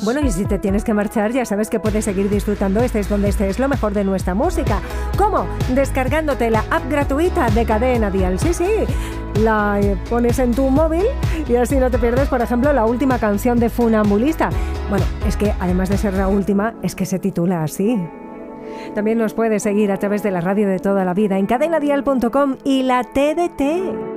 Bueno, y si te tienes que marchar, ya sabes que puedes seguir disfrutando, estés donde estés, lo mejor de nuestra música. ¿Cómo? Descargándote la app gratuita de Cadena Dial. Sí, la pones en tu móvil y así no te pierdes, por ejemplo, la última canción de Funambulista. Bueno, es que además de ser la última, es que se titula así. También nos puedes seguir a través de la radio de toda la vida en cadenadial.com y la TDT.